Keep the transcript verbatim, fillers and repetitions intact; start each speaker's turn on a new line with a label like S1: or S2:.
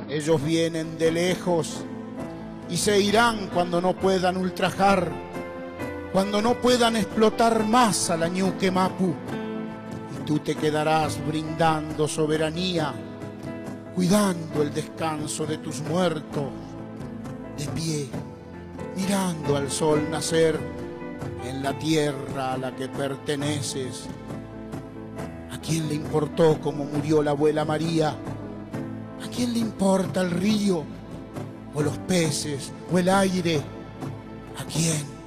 S1: Ellos vienen de lejos y se irán cuando no puedan ultrajar, cuando no puedan explotar más a la Ñuque Mapu. Y tú te quedarás brindando soberanía, cuidando el descanso de tus muertos, de pie, mirando al sol nacer en la tierra a la que perteneces. ¿A quién le importó cómo murió la abuela María? ¿A quién le importa el río, o los peces, o el aire? ¿A quién?